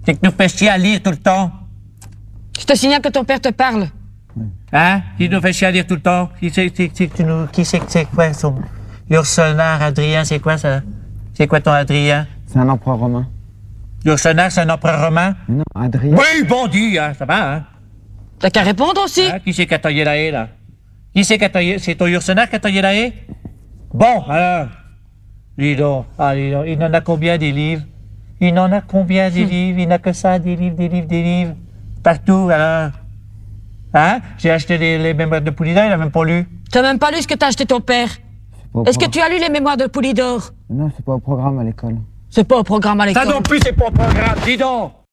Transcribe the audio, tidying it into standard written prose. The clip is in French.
C'est que nous fait chier à lire tout le temps. Je te signale que ton père te parle. Hein? Il nous fait chier à lire tout le temps. Qui c'est que c'est quoi son... Yourcenar, Adrien, c'est quoi ça? C'est quoi ton Adrien? C'est un empereur romain. Yourcenar, c'est un empereur romain? Mais non, Adrien. Oui, bon dit, hein, ça va, hein? T'as qu'à répondre aussi. Hein? Qui c'est qui a taillé la haie, là? Qui c'est qui a taillé? C'est ton Yourcenar qui a taillé la haie? Bon, alors... Dis donc, il en a combien des livres? Il en a combien des livres? Il n'a que ça, des livres. Partout, alors. Hein? J'ai acheté les mémoires de Poulidor, il n'a même pas lu. T'as même pas lu ce que t'as acheté ton père. Est-ce que tu as lu les mémoires de Poulidor? Non, c'est pas au programme à l'école. C'est pas au programme à l'école. Ça non plus, c'est pas au programme, dis donc!